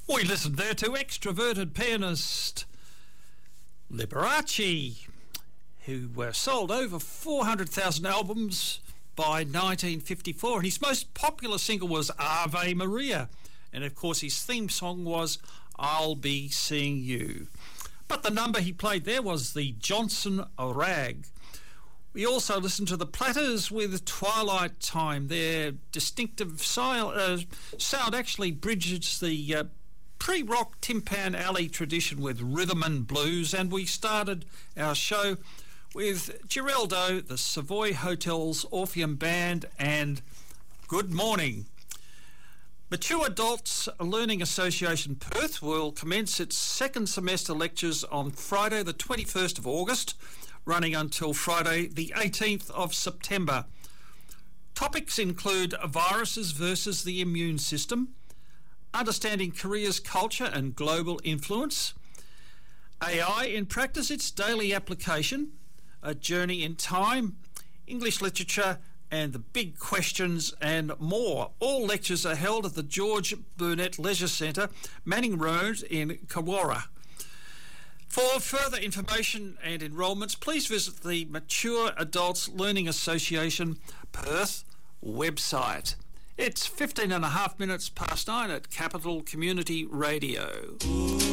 We listened there to extroverted pianist Liberace, who sold over 400,000 albums by 1954, and his most popular single was Ave Maria, and of course his theme song was I'll Be Seeing You. But the number he played there was the Johnson Rag. We also listened to the Platters with Twilight Time. Their distinctive sound actually bridges the pre-rock Tin Pan Alley tradition with rhythm and blues, and we started our show with Geraldo, the Savoy Hotel's Orpheum Band, and Good Morning. Mature Adults Learning Association Perth will commence its second semester lectures on Friday the 21st of August, running until Friday the 18th of September. Topics include viruses versus the immune system, understanding Korea's culture and global influence, AI in practice, its daily application, a journey in time, English literature, and the big questions and more. All lectures are held at the George Burnett Leisure Centre, Manning Road in Kawara. For further information and enrolments, please visit the Mature Adults Learning Association Perth website. It's 15 and a half minutes past 9 at Capital Community Radio.